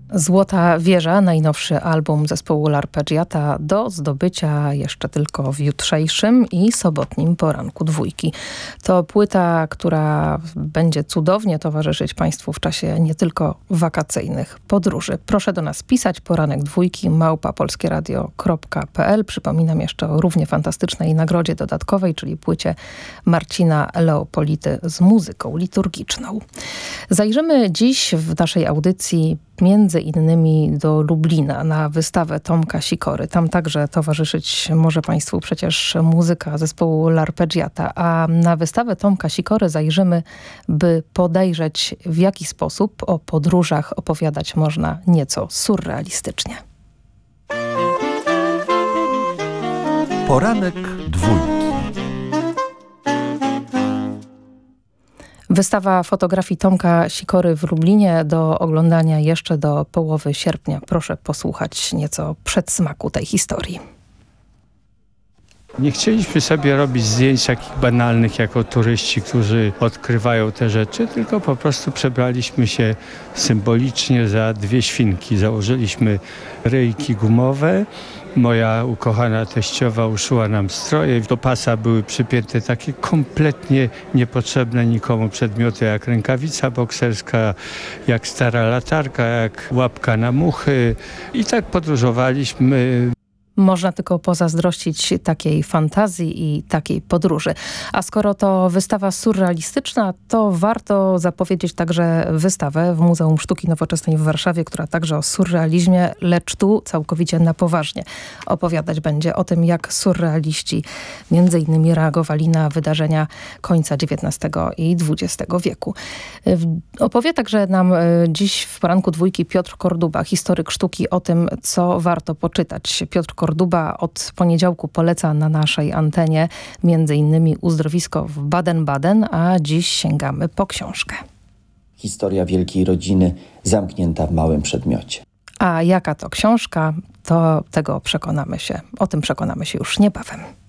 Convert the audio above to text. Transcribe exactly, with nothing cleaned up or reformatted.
Złota Wieża, najnowszy album zespołu L'Arpeggiata do zdobycia jeszcze tylko w jutrzejszym i sobotnim poranku dwójki. To płyta, która będzie cudownie towarzyszyć Państwu w czasie nie tylko wakacyjnych podróży. Proszę do nas pisać, poranek dwójki małpa polskieradio kropka pe el. Przypominam jeszcze o równie fantastycznej nagrodzie dodatkowej, czyli płycie Marcina Leopolity z muzyką liturgiczną. Zajrzymy dziś w naszej audycji między innymi do Lublina na wystawę Tomka Sikory. Tam także towarzyszyć może Państwu przecież muzyka zespołu L'Arpeggiata, a na wystawę Tomka Sikory zajrzymy, by podejrzeć, w jaki sposób o podróżach opowiadać można nieco surrealistycznie. Poranek dwójki. Wystawa fotografii Tomka Sikory w Lublinie do oglądania jeszcze do połowy sierpnia. Proszę posłuchać nieco przedsmaku tej historii. Nie chcieliśmy sobie robić zdjęć takich banalnych jako turyści, którzy odkrywają te rzeczy, tylko po prostu przebraliśmy się symbolicznie za dwie świnki. Założyliśmy ryjki gumowe. Moja ukochana teściowa uszyła nam stroje. Do pasa były przypięte takie kompletnie niepotrzebne nikomu przedmioty, jak rękawica bokserska, jak stara latarka, jak łapka na muchy. I tak podróżowaliśmy. Można tylko pozazdrościć takiej fantazji i takiej podróży. A skoro to wystawa surrealistyczna, to warto zapowiedzieć także wystawę w Muzeum Sztuki Nowoczesnej w Warszawie, która także o surrealizmie, lecz tu całkowicie na poważnie opowiadać będzie o tym, jak surrealiści między innymi reagowali na wydarzenia końca dziewiętnastego i dwudziestego wieku. Opowie także nam dziś w poranku dwójki Piotr Korduba, historyk sztuki, o tym, co warto poczytać. Piotr Korduba od poniedziałku poleca na naszej antenie między innymi Uzdrowisko w Baden-Baden, a dziś sięgamy po książkę. Historia wielkiej rodziny zamknięta w małym przedmiocie. A jaka to książka, to tego przekonamy się, o tym przekonamy się już niebawem.